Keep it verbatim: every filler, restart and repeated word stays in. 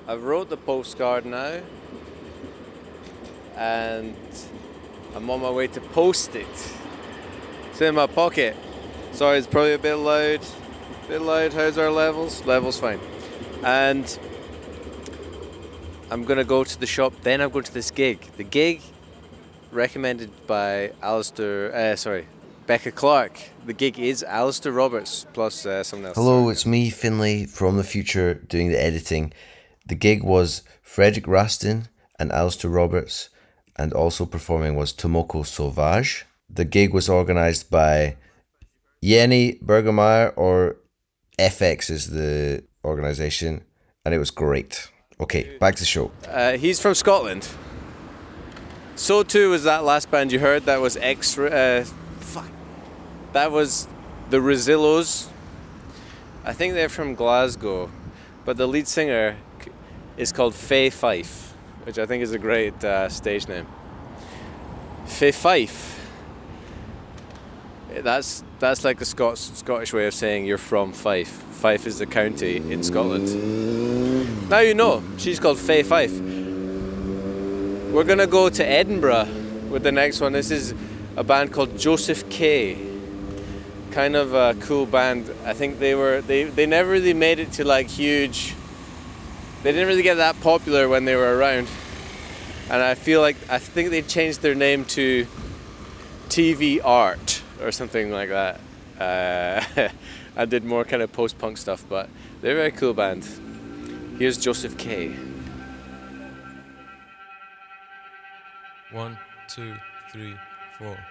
I wrote the postcard now, and I'm on my way to post it. It's in my pocket. Sorry, it's probably a bit loud. A bit loud. How's our levels? Levels fine. And I'm gonna go to the shop. Then I'm going to this gig. The gig recommended by Alistair. Uh, sorry, Becca Clark. The gig is Alistair Roberts plus uh, someone else. Hello, it's me, Finlay, from the future, doing the editing. The gig was Frederick Rastin and Alistair Roberts, and also performing was Tomoko Sauvage. The gig was organised by Jenny Bergermeyer, or F X is the organisation, and it was great. Okay, back to the show. Uh, he's from Scotland. So too was that last band you heard. That was X. Uh, fuck. That was the Rosillos. I think they're from Glasgow, but the lead singer is called Faye Fife, which I think is a great uh, stage name. Faye Fife. That's that's like the Scots, Scottish way of saying you're from Fife. Fife is the county in Scotland. Now you know, she's called Faye Fife. We're gonna go to Edinburgh with the next one. This is a band called Joseph K. Kind of a cool band. I think they were they, they never really made it to like huge. They didn't really get that popular when they were around. And I feel like I think they changed their name to T V Art or something like that. Uh, I did more kind of post-punk stuff, but they're a very cool band. Here's Joseph K. One, two, three, four.